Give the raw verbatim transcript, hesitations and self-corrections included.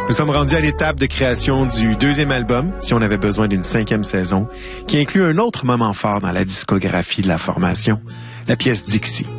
Nous sommes rendus à l'étape de création du deuxième album, si on avait besoin d'une cinquième saison, qui inclut un autre moment fort dans la discographie de la formation, la pièce Dixie.